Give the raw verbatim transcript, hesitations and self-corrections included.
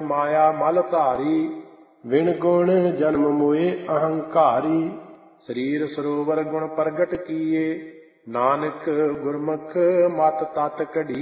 ਮਾਇਆ ਮਲ ਧਾਰੀ। ਵਿਣ ਗੁਣ ਜਨਮ ਮੋਏ ਅਹੰਕਾਰੀ। ਸਰੀਰ ਸਰੋਵਰ ਗੁਣ ਪ੍ਰਗਟ ਕੀਏ। ਨਾਨਕ ਗੁਰਮੁਖ ਮਤ ਤਤ ਕਢੀਏ।